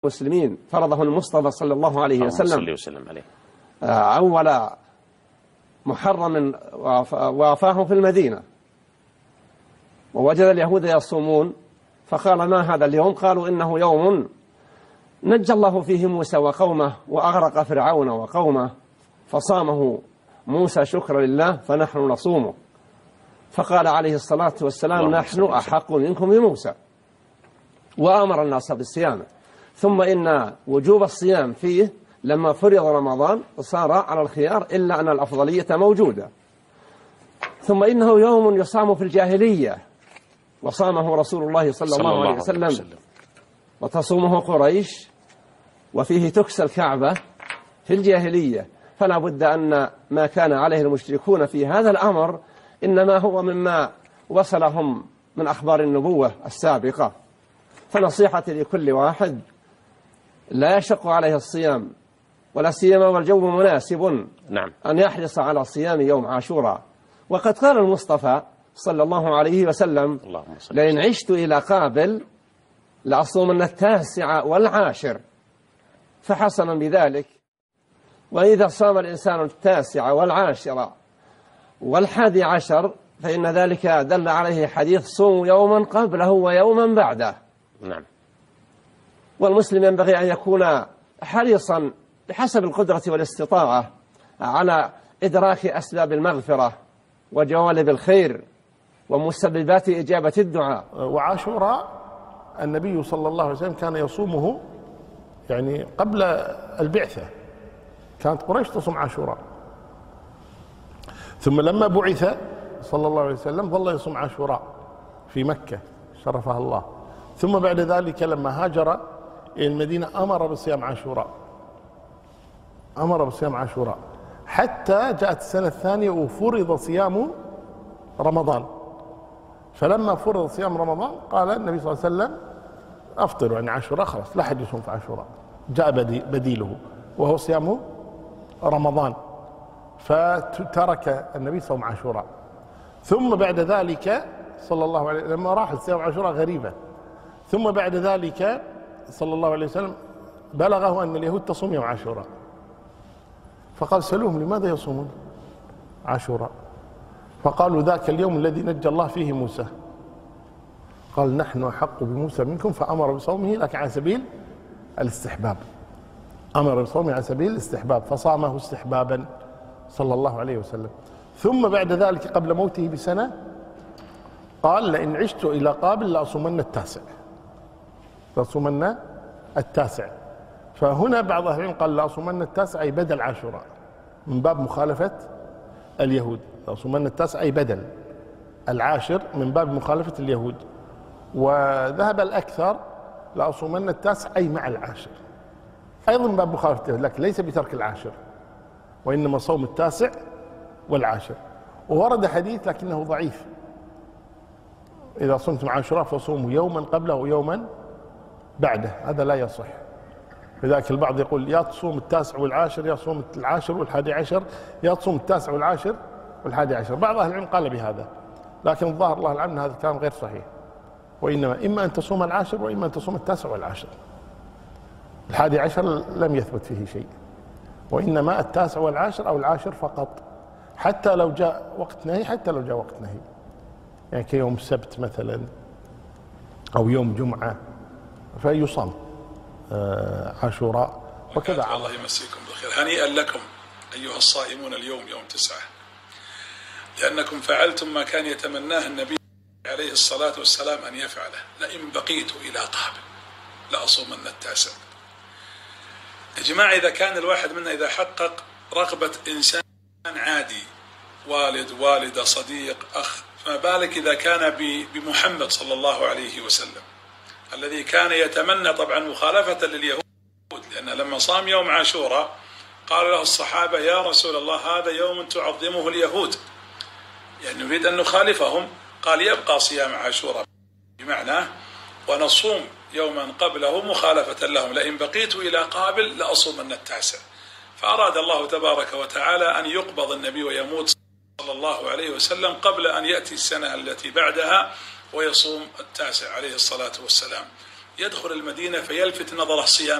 المسلمين فرضه المصطفى صلى الله عليه وسلم عليه. أول محرم وافاه في المدينة، ووجد اليهود يصومون فقال: ما هذا اليوم؟ قالوا: إنه يوم نجى الله فيه موسى وقومه وأغرق فرعون وقومه، فصامه موسى شكرا لله فنحن نصومه. فقال عليه الصلاة والسلام: نحن أحق منكم بموسى، وأمر الناس بالصيام. ثم إن وجوب الصيام فيه لما فرض رمضان صار على الخيار، إلا أن الأفضلية موجودة. ثم إنه يوم يصام في الجاهلية، وصامه رسول الله صلى الله عليه وسلم، وتصومه قريش، وفيه تكسى الكعبة في الجاهلية. فلا بد أن ما كان عليه المشركون في هذا الأمر إنما هو مما وصلهم من أخبار النبوة السابقة. فنصيحتي لكل واحد لا يشق عليه الصيام، ولا سيما والجو مناسب، أن يحرص على صيام يوم عاشوراء. وقد قال المصطفى صلى الله عليه وسلم: لئن عشت إلى قابل لأصومن 9 والعاشر، فحسنا بذلك. وإذا صام الإنسان 9 والعاشر وال11 فإن ذلك دل عليه حديث: صوم يوما قبله ويوما بعده. والمسلم ينبغي أن يكون حريصا بحسب القدرة والاستطاعة على إدراك أسباب المغفرة وجوالب الخير ومسببات إجابة الدعاء. وعاشوراء النبي صلى الله عليه وسلم كان يصومه يعني قبل البعثة، كانت قريش تصوم عاشوراء، ثم لما بعث صلى الله عليه وسلم ظل يصوم عاشوراء في مكة شرفها الله. ثم بعد ذلك لما هاجر إلى المدينة أمر بصيام عاشوراء حتى جاءت السنة الثانية وفرض صيام رمضان. فلما فرض صيام رمضان قال النبي صلى الله عليه وسلم: أفطروا عن عاشوراء، خلاص لا حد يصوم في عاشوراء، جاء بديله وهو صيام رمضان، فترك النبي صوم عاشوراء. ثم بعد ذلك صلى الله عليه وسلم لما راح صيام عاشوراء غريبة، ثم بعد ذلك صلى الله عليه وسلم بلغه أن اليهود تصوم يوم عاشوراء، فقال: سألوهم لماذا يصومون عاشوراء؟ فقالوا: ذاك اليوم الذي نجى الله فيه موسى. قال: نحن أحق بموسى منكم، فأمر بصومه لكن على سبيل الاستحباب، أمر بصومه على سبيل الاستحباب، فصامه استحبابا صلى الله عليه وسلم. ثم بعد ذلك قبل موته بسنة قال: لئن عشت إلى قابل لأصومن 9. فهنا بعض أهل العلم قال: لأصومن 9 أي بدل عاشوراء، من باب مخالفة اليهود. لأصومن 9 أي بدل العاشر من باب مخالفة اليهود. وذهب الأكثر لأصومن 9 أي مع العاشر، أيضا من باب مخالفة اليهود، لكن ليس بترك العاشر، وإنما صوم 9 والعاشر. وورد حديث لكنه ضعيف: إذا صمتم عاشوراء فصوموا يوما قبله ويوما بعده، هذا لا يصح. لذلك البعض يقول: يا تصوم 9 والعاشر، يا تصوم 10 وال11، يا تصوم 9 والعاشر وال11. بعض أهل العلم قال بهذا، لكن الظاهر الله العلم هذا الكلام غير صحيح، وإنما إما أن تصوم العاشر وإما أن تصوم 9 والعاشر. 11 لم يثبت فيه شيء، وإنما 9 والعاشر أو العاشر فقط، حتى لو جاء وقت نهي، يعني كيوم السبت مثلا أو يوم جمعة فيصام عاشوراء. وكذا. الله يمسيكم بالخير، هنيئا لكم أيها الصائمون اليوم يوم 9، لأنكم فعلتم ما كان يتمناه النبي عليه الصلاة والسلام أن يفعله: لئن بقيت إلى قابل لأصومن 9. يا جماعة، إذا كان الواحد منا إذا حقق رغبة إنسان عادي، والد، والدة، صديق، أخ، فما بالك إذا كان بمحمد صلى الله عليه وسلم الذي كان يتمنى طبعا مخالفة لليهود، لأن لما صام يوم عاشوراء قال له الصحابة: يا رسول الله، هذا يوم تعظمه اليهود، يعني نريد أن نخالفهم. قال: يبقى صيام عاشوراء بمعنى ونصوم يوما قبله مخالفة لهم، لئن بقيت إلى قابل لأصومن 9. فأراد الله تبارك وتعالى أن يقبض النبي ويموت صلى الله عليه وسلم قبل أن يأتي السنة التي بعدها ويصوم 9 عليه الصلاة والسلام. يدخل المدينة فيلفت نظر الصيام